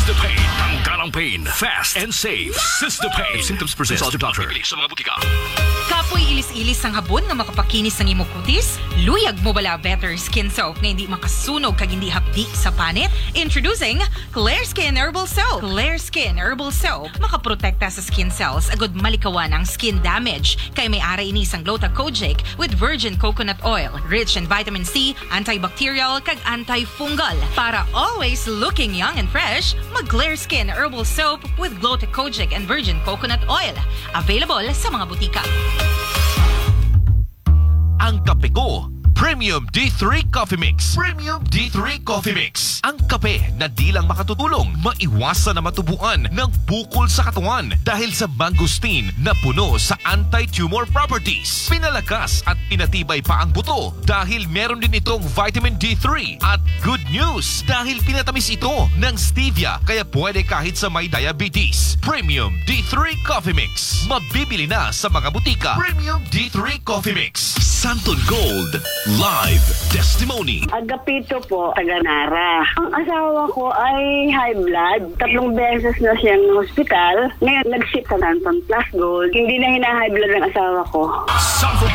Sistapain. Tanggalang pain. Fast and safe. Sistapain. If symptoms persist, consult your doctor. Bibili sa mga butika. Kapoy ilis-ilis ang habon nga makapakinis ng imong kutis? Luyag mo bala better skin soap nga hindi makasunog kag hindi hapdi sa panit? Introducing Clear Skin Herbal Soap. Clear Skin Herbal Soap makaprotekta sa skin cells agud malikawan ang skin damage kay may ara ini sang Gluta-Kojic with virgin coconut oil, rich in vitamin C, antibacterial kag antifungal. Para always looking young and fresh, mag Clear Skin Herbal Soap with Gluta-Kojic and virgin coconut oil. Available sa mga butika. Ang kape ko, Premium D3 Coffee Mix. Premium D3 Coffee Mix. Ang kape na di lang makatutulong maiwasan na matubuan ng bukol sa katawan dahil sa mangosteen na puno sa anti-tumor properties. Pinalakas at pinatibay pa ang buto dahil meron din itong vitamin D3. At good news dahil pinatamis ito ng stevia kaya pwede kahit sa may diabetes. Premium D3 Coffee Mix. Mabibili na sa mga butika. Premium D3 Coffee Mix. Santon Gold Live Testimony. Agapito po, taga-Nara. Ang asawa ko ay high blood. 3 beses na siyang hospital. Ngayon, nag-ship sa Santon Plus Gold. Hindi na hina-high blood ang asawa ko. Santon